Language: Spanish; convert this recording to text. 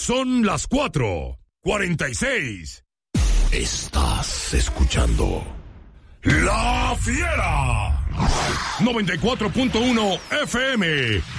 son las 4:46. Estás escuchando La Fiera 94.1 FM